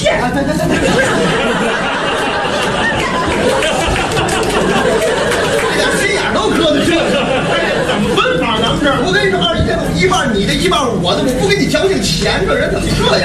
线。 对。 这点心眼都搁在这上，怎么分法？咱们这儿，我跟你说，21这一半你的，一半我的，我不给你交情钱，这人怎么这样？